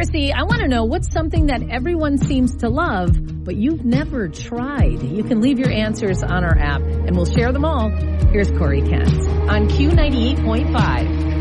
Chrissy, I want to know what's something that everyone seems to love, but you've never tried. You can leave your answers on our app, and we'll share them all. Here's Corey Kent on Q98.5.